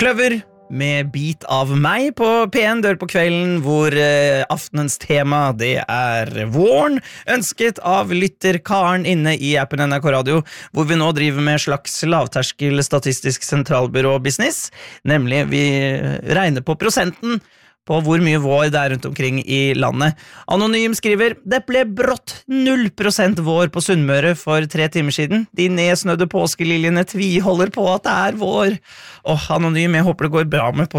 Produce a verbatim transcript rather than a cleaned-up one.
Kløver med bit av meg på P en Dør på kvelden, hvor eh, aftenens tema det er våren, ønsket av lytter Karen inne i appen N R K Radio, hvor vi nå driver med slags lavterskel statistisk sentralbyrå-business, nemlig vi regner på prosenten på hvor mye vår det er rundt omkring i landet. Anonym skriver, det ble brått null prosent vår på Sunnmøre for tre timer siden. De nedsnødde påskeliljene tviholder på at det er vår. Åh, Anonym, jeg håper det går bra med